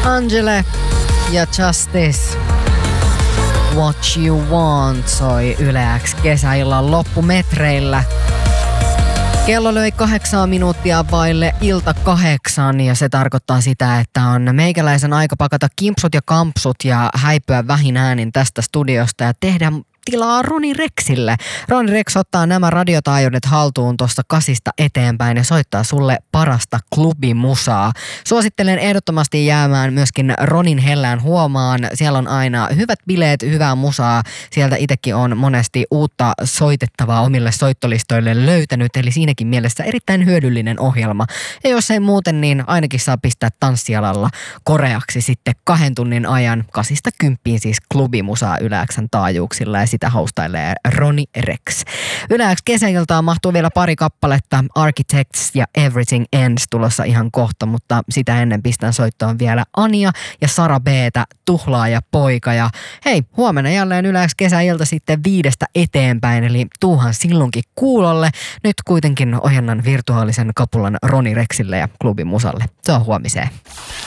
Angele ja Justice. What You Want soi Yle X kesäillan loppumetreillä. Kello löi 8 minuuttia vaille ilta 8 ja se tarkoittaa sitä, että on meikäläisen aika pakata kimpsut ja kampsut ja häipyä vähin äänin tästä studiosta ja tehdä tilaa Roni Rexille. Roni Rex ottaa nämä radiotaajuudet haltuun tuosta 8 eteenpäin ja soittaa sulle parasta klubimusaa. Suosittelen ehdottomasti jäämään myöskin Ronin hellään huomaan. Siellä on aina hyvät bileet, hyvää musaa. Sieltä itsekin on monesti uutta soitettavaa omille soittolistoille löytänyt, eli siinäkin mielessä erittäin hyödyllinen ohjelma. Ja jos ei muuten, niin ainakin saa pistää tanssialalla koreaksi sitten 2 tunnin ajan 8–10 siis klubimusaa Yle X:n taajuuksilla ja sitä hostailee Roni Rex. Yle X kesäiltaan mahtuu vielä pari kappaletta, Architects ja Everything Ends tulossa ihan kohta, mutta sitä ennen pistän soittoon vielä Anja ja Sara B:tä, Tuhlaaja poika. Ja hei, huomenna jälleen Yle X kesäilta sitten 5 eteenpäin, eli tuuhan silloinkin kuulolle. Nyt kuitenkin ojennan virtuaalisen kapulan Roni Rexille ja klubimusalle. Se on huomiseen.